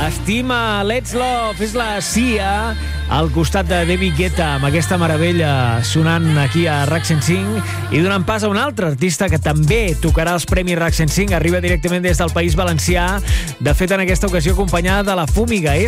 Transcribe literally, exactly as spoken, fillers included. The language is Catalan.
Estima, Let's Love, és la Sia al costat de David Guetta amb aquesta meravella sonant aquí a RAC cent cinc i donant pas a un altre artista que també tocarà els Premis RAC cent cinc, arriba directament des del País Valencià, de fet en aquesta ocasió acompanyada de la Fúmiga.